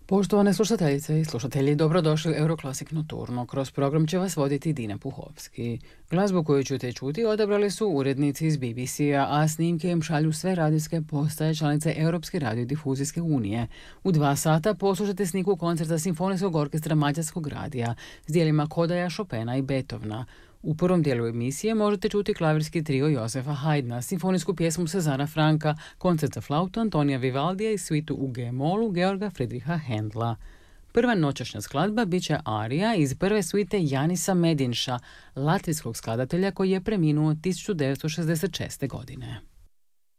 Poštovane slušateljice i slušatelji, dobrodošli u Euroclassic Nocturno. Kroz program će vas voditi Dina Puhovski. Glazbu koju ćete čuti odabrali su urednici iz BBC-a, a snimke im šalju sve radijske postaje članice Europske radiodifuzijske unije. U 2 sata poslušajte sniku koncerta Simfonijskog orkestra Mađarskog radija s dijelima Kodaja, Chopina i Beethovena. U prvom dijelu emisije možete čuti klavirski trio Josefa Haydna, simfonijsku pjesmu Cezara Franka, koncert za flautu Antonija Vivaldija i svitu u G-molu Georga Friedricha Händla. Prva noćašnja skladba bit će arija iz prve suite Janisa Medinša, latvijskog skladatelja koji je preminuo 1966. godine.